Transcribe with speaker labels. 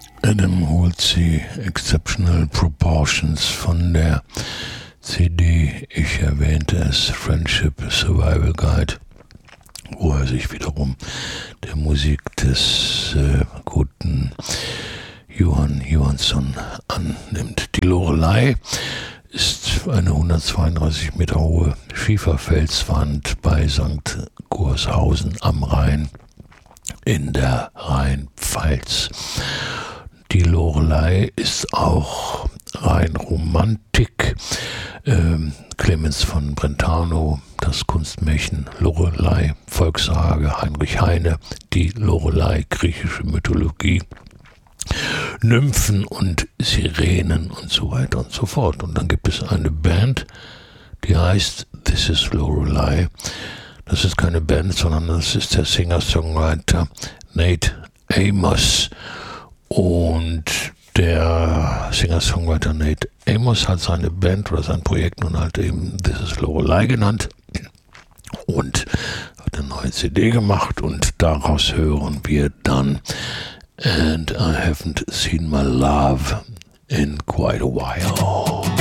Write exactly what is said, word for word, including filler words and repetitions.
Speaker 1: Adam holt sie Exceptional Proportions von der C D, ich erwähnte es, Friendship Survival Guide, wo er sich wiederum der Musik des äh, guten Johann Johansson annimmt. Die Lorelei ist eine hundertzweiunddreißig Meter hohe Schieferfelswand bei Sankt Gorshausen am Rhein in der Rheinpfalz. Die Lorelei ist auch rein Romantik. Ähm, Clemens von Brentano, das Kunstmärchen Lorelei, Volkssage Heinrich Heine, die Lorelei, griechische Mythologie, Nymphen und Sirenen und so weiter und so fort. Und dann gibt es eine Band, die heißt This is Lorelei. Das ist keine Band, sondern das ist der Singer-Songwriter Nate Amos. Und der Singer-Songwriter Nate Amos hat seine Band oder sein Projekt nun halt eben This is Lorelei genannt und hat eine neue C D gemacht und daraus hören wir dann And I haven't seen my love in quite a while.